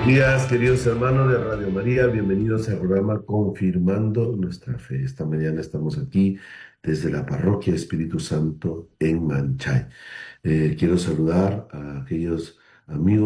Días, queridos hermanos de Radio María, bienvenidos al programa Confirmando Nuestra Fe. Esta mañana estamos aquí desde la Parroquia Espíritu Santo en Manchay. Quiero saludar a aquellos amigos